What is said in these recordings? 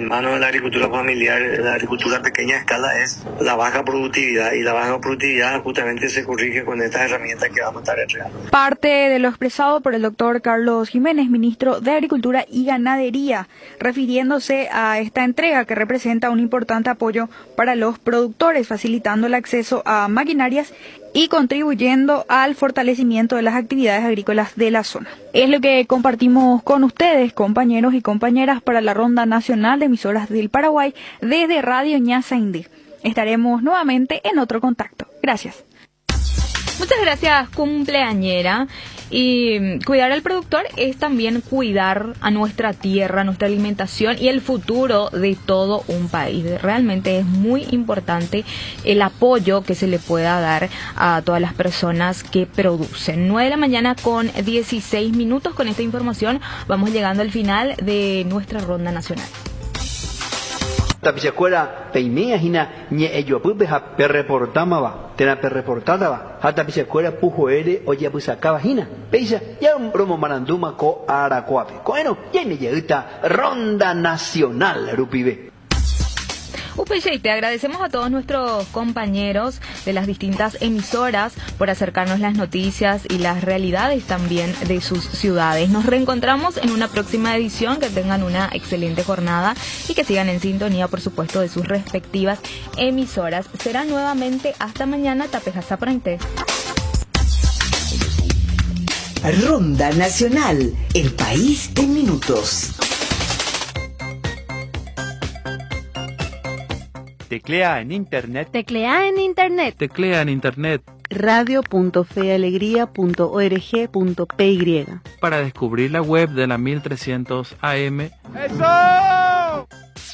en manos de la agricultura familiar, la agricultura a pequeña escala, es la baja productividad, y la baja productividad justamente se corrige con estas herramientas que vamos a estar entregando. Parte de lo expresado por el doctor Carlos Jiménez, ministro de Agricultura y Ganadería, refiriéndose a esta entrega que representa un importante apoyo para los productores, facilitando el acceso a maquinarias y contribuyendo al fortalecimiento de las actividades agrícolas de la zona. Es lo que compartimos con ustedes, compañeros y compañeras, para la Ronda Nacional de Emisoras del Paraguay desde Radio Ñaza Indí. Estaremos nuevamente en otro contacto. Gracias. Muchas gracias, cumpleañera. Y cuidar al productor es también cuidar a nuestra tierra, nuestra alimentación y el futuro de todo un país. Realmente es muy importante el apoyo que se le pueda dar a todas las personas que producen. 9 de la mañana con 16 minutos. Con esta información vamos llegando al final de nuestra ronda nacional. Tapisecuela peimea hina ñe eyopupe ha perreportama va tena perreportada va ha tapisecuela pujoere oye pusacaba hina peisa ya un bromo maranduma ko aracuape coeno tiene yeguita ronda nacional rupibe. Y te agradecemos a todos nuestros compañeros de las distintas emisoras por acercarnos las noticias y las realidades también de sus ciudades. Nos reencontramos en una próxima edición. Que tengan una excelente jornada y que sigan en sintonía, por supuesto, de sus respectivas emisoras. Será nuevamente hasta mañana. Tapejasa Prainte. Ronda Nacional, el país en minutos. Teclea en internet. Teclea en internet. Teclea en internet. radio.fealegría.org.py Para descubrir la web de la 1300 AM. ¡Eso!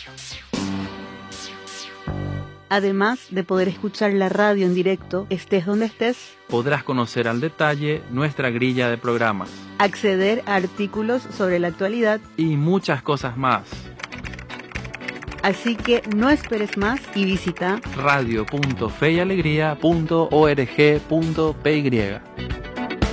Además de poder escuchar la radio en directo, estés donde estés, podrás conocer al detalle nuestra grilla de programas, acceder a artículos sobre la actualidad y muchas cosas más. Así que no esperes más y visita radio.feyalegría.org.py.